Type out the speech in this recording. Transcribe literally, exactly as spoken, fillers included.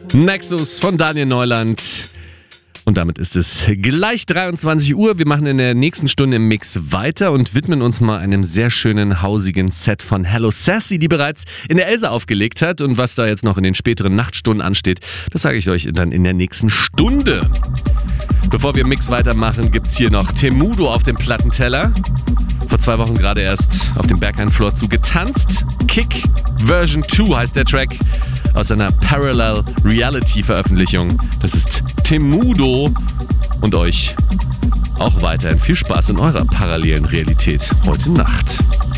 Nexus von Daniel Neuland. Und damit ist es gleich dreiundzwanzig Uhr. Wir machen in der nächsten Stunde im Mix weiter und widmen uns mal einem sehr schönen, hausigen Set von Hello Sassy, die bereits in der Elsa aufgelegt hat. Und was da jetzt noch in den späteren Nachtstunden ansteht, das sage ich euch dann in der nächsten Stunde. Bevor wir im Mix weitermachen, gibt's hier noch Temudo auf dem Plattenteller. Vor zwei Wochen gerade erst auf dem Berghain-Floor zu getanzt. Kick Version zwei heißt der Track aus einer Parallel Reality Veröffentlichung. Das ist Temudo und euch auch weiterhin viel Spaß in eurer parallelen Realität heute Nacht.